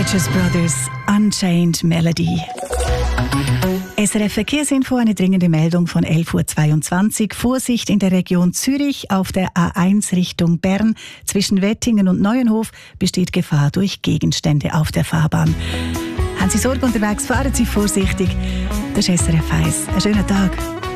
Righteous Brothers, Unchained Melody. SRF Verkehrsinfo, eine dringende Meldung von 11.22 Uhr. Vorsicht in der Region Zürich auf der A1 Richtung Bern. Zwischen Wettingen und Neuenhof besteht Gefahr durch Gegenstände auf der Fahrbahn. Haben Sie Sorge unterwegs, fahren Sie vorsichtig. Das ist SRF 1. Einen schönen Tag.